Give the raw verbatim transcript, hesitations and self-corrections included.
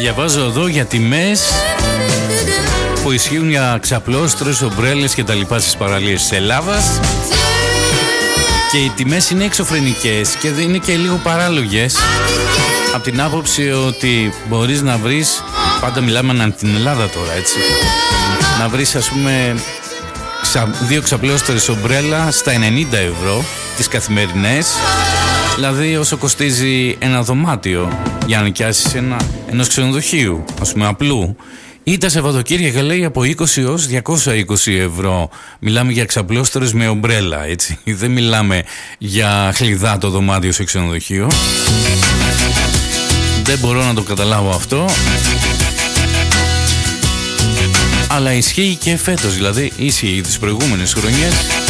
διαβάζω εδώ για τιμές που ισχύουν για ξαπλώστρες, ομπρέλες και τα λοιπά στις παραλίες της Ελλάδας. Και οι τιμές είναι εξωφρενικές και δεν είναι και λίγο παράλογες, από την άποψη ότι μπορείς να βρεις, πάντα μιλάμε ανά την Ελλάδα τώρα, έτσι, να βρεις ας πούμε ξα, δύο ξαπλώστρες ομπρέλα στα ενενήντα ευρώ τις καθημερινές, δηλαδή όσο κοστίζει ένα δωμάτιο για να νοικιάσεις ένα, ενός ξενοδοχείου, ας πούμε απλού. Ή τα Σαββατοκύριακα λέει από είκοσι έως διακόσια είκοσι ευρώ. Μιλάμε για ξαπλώστρες με ομπρέλα, έτσι. Δεν μιλάμε για χλιδά το δωμάτιο σε ξενοδοχείο. Δεν μπορώ να το καταλάβω αυτό. Αλλά ισχύει και φέτος, δηλαδή ίσχυε τις προηγούμενες χρονιές.